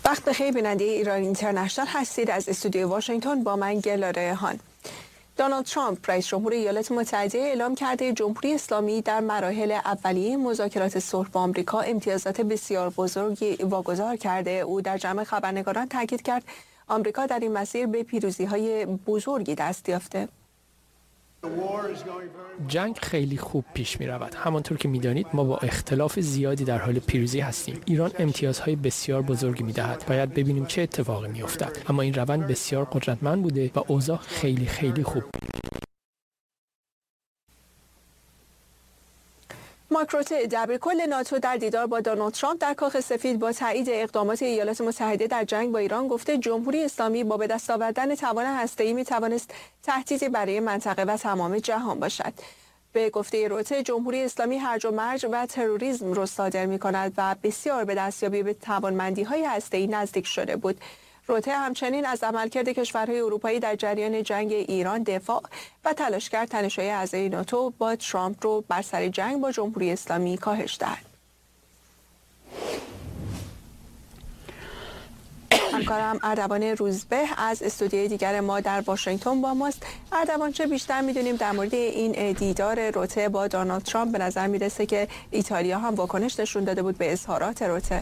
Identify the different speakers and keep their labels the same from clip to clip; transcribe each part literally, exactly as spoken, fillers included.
Speaker 1: وقت بخیر بیننده ایران اینترنشنال هستید. از استودیو واشنگتن با من گلاره هان. دونالد ترامپ رئیس جمهور ایالات متحده اعلام کرده جمهوری اسلامی در مراحل اولیه مذاکرات صلح با آمریکا امتیازات بسیار بزرگی واگذار کرده. او در جمع خبرنگاران تاکید کرد آمریکا در این مسیر به پیروزی‌های بزرگی دست یافته.
Speaker 2: جنگ خیلی خوب پیش می رود. همانطور که می دانید ما با اختلاف زیادی در حال پیروزی هستیم. ایران امتیازهای بسیار بزرگی می دهد. باید ببینیم چه اتفاقی می افتد. اما این روند بسیار قدرتمند بوده و اوضاع خیلی خیلی خوب.
Speaker 1: مارک روته دبیرکل ناتو در دیدار با دونالد ترامپ در کاخ سفید با تایید اقدامات ایالات متحده در جنگ با ایران گفته جمهوری اسلامی با به دست آوردن توان هسته‌ای می‌توانست تهدیدی برای منطقه و تمام جهان باشد. به گفته روته جمهوری اسلامی هرج و مرج و تروریسم را صادر می‌کند و بسیار به دستیابی به توانمندی‌های هسته‌ای نزدیک شده بود. روته همچنین از عملکرد کشورهای اروپایی در جریان جنگ ایران دفاع و تلاش کرد تنش‌های اعضای ناتو با ترامپ رو بر سر جنگ با جمهوری اسلامی کاهش دهد. همکارم اردوان روزبه از استودیوی دیگر ما در واشنگتن با ماست. اردوان، چه بیشتر می‌دونیم در مورد این دیدار روته با دونالد ترامپ؟ به نظر میرسه که ایتالیا هم واکنش نشون داده بود به اظهارات روته.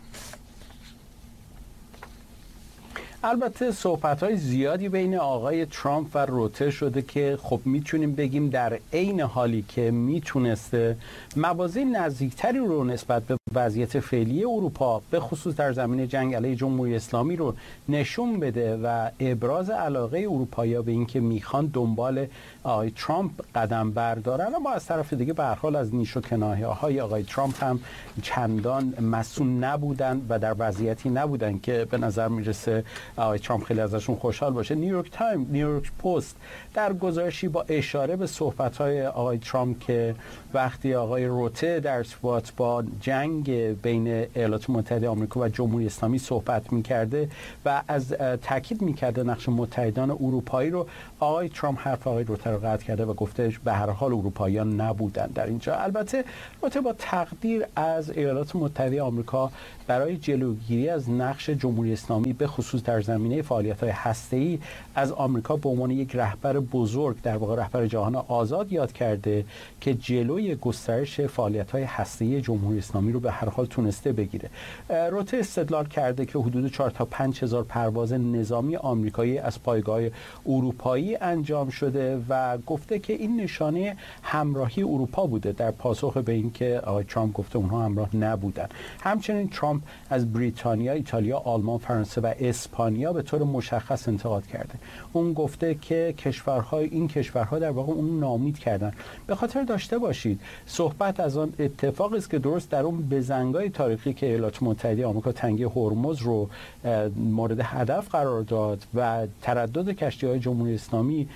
Speaker 3: البته صحبت‌های زیادی بین آقای ترامپ و روته شده که خب میتونیم بگیم در عین حالی که میتونسته موازی نزدیکتری رو نسبت به وضعیت فعلی اروپا به خصوص در زمینه جنگ علیه جمهوری اسلامی رو نشون بده و ابراز علاقه اروپایی‌ها به اینکه میخوان دنبال آقای ترامپ قدم بردارن، اما از طرف دیگه به هر حال از نیش و کنایه‌های آقای ترامپ هم چندان مسئول نبودن و در وضعیتی نبودن که به نظر میرسه آقای ترامپ خیلی ازشون خوشحال باشه. نیویورک تایم، نیویورک پست در گزارشی با اشاره به صحبت‌های آقای ترامپ که وقتی آقای روته در ارتباط با جنگ بین ایالات متحده آمریکا و جمهوری اسلامی صحبت می‌کرده و از تاکید می‌کرده نقش متحدان اروپایی رو، آقای ترامپ حرف آقای روته رو قطع کرده و گفته به هر حال اروپاییان نبودن در اینجا. البته روته با تقدیر از ایالات متحده آمریکا برای جلوگیری از نقش جمهوری اسلامی به خصوص در زمینه فعالیت‌های هسته‌ای از آمریکا به عنوان یک رهبر بزرگ، در واقع رهبر جهان آزاد، یاد کرده که جلوی گسترش فعالیت‌های هسته‌ای جمهوری اسلامی رو به هر حال تونسته بگیره. روته استدلال کرده که حدود چهار تا پنج هزار پرواز نظامی آمریکایی از پایگاه اروپایی انجام شده و گفته که این نشانه همراهی اروپا بوده در پاسخ به اینکه آقای ترامپ گفته اونها همراه نبودن. همچنین ترامپ از بریتانیا، ایتالیا، آلمان، فرانسه و اسپانیا به طور مشخص انتقاد کرده. اون گفته که کشورهای این کشورها در واقع اون ناامید کردن. به خاطر داشته باشید صحبت از آن اتفاقی است که درست در اون بزنگای تاریخی که ایالات متحده آمریکا تنگه هرمز رو مورد هدف قرار داد و تردد کشتی‌های جمهوری اسلامی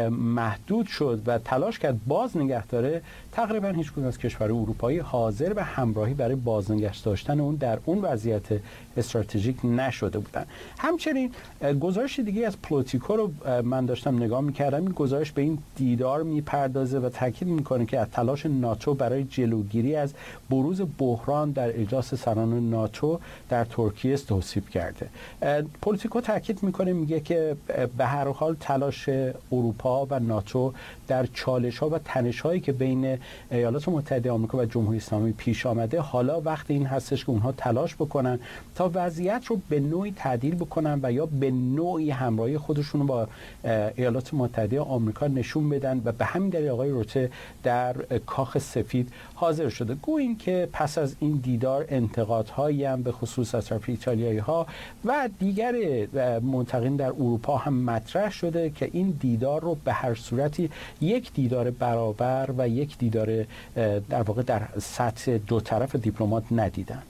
Speaker 3: محدود شد و تلاش کرد باز نگه داره، تقریبا هیچ کدوم از کشورهای اروپایی حاضر به همراهی برای بازنگه داشتن اون در اون وضعیت استراتژیک نشده بودن. همچنین گزارش دیگه از پولیتیکو رو من داشتم نگاه می‌کردم. این گزارش به این دیدار میپردازه و تاکید میکنه که از تلاش ناتو برای جلوگیری از بروز بحران در اجلاس سران ناتو در ترکیه توصیف کرده. پولیتیکو تاکید میکنه، میگه که به هر حال تلاش اروپا و ناتو در چالش‌ها و تنش‌هایی که بین ایالات متحده آمریکا و جمهوری اسلامی پیش آمده، حالا وقت این هستش که اونها تلاش بکنن تا وضعیت رو به نوعی تعدیل بکنن و یا به نوعی همراهی خودشون رو با ایالات متحده آمریکا نشون بدن و به همین دلیل آقای روته در کاخ سفید حاضر شده. گوییم که پس از این دیدار انتقادهایی هم به خصوص از طرف ایتالیایی‌ها و دیگر منتقدین در اروپا هم مطرح شده که این دیدار رو به هر صورتی یک دیدار برابر و یک دیدار در واقع در سطح دو طرف دیپلمات ندیدن.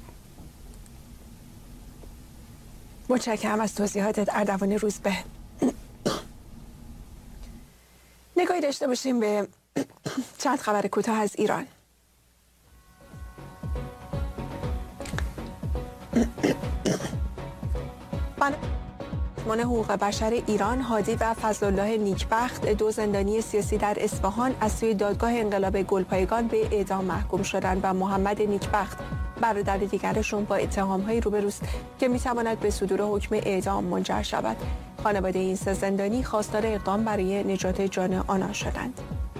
Speaker 1: متشکرم از توضیحاتت اردوان روزبه. نگاهی داشته باشیم به چند خبر کوتاه از ایران. سازمان حقوق بشر ایران، هادی و فضلالله نیکبخت، دو زندانی سیاسی در اصفهان، از سوی دادگاه انقلاب گلپایگان به اعدام محکوم شدند و محمد نیکبخت برادر دیگرشون با اتهام‌هایی روبروست که می‌تواند به صدور حکم اعدام منجر شود. خانواده این سه زندانی خواستار اقدام برای نجات جان آنها شدند.